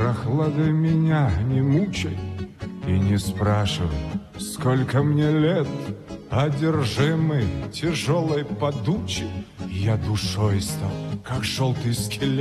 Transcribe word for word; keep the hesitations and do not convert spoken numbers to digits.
Прохладой меня не мучай и не спрашивай, сколько мне лет. Одержимый тяжелой подучей, я душой стал, как желтый скелет.